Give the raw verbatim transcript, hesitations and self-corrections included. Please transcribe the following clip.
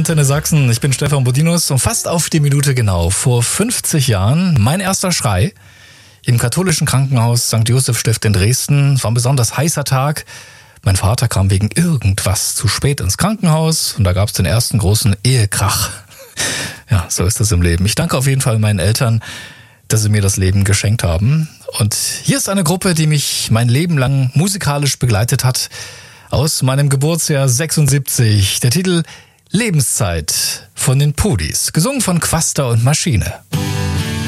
Antenne Sachsen. Ich bin Stefan Bodinus und fast auf die Minute genau. Vor fünfzig Jahren mein erster Schrei im katholischen Krankenhaus Sankt Josef Stift in Dresden. Es war ein besonders heißer Tag. Mein Vater kam wegen irgendwas zu spät ins Krankenhaus und da gab es den ersten großen Ehekrach. Ja, so ist das im Leben. Ich danke auf jeden Fall meinen Eltern, dass sie mir das Leben geschenkt haben. Und hier ist eine Gruppe, die mich mein Leben lang musikalisch begleitet hat. Aus meinem Geburtsjahr sechsundsiebzig. Der Titel Lebenszeit von den Pudis. Gesungen von Quaster und Maschine.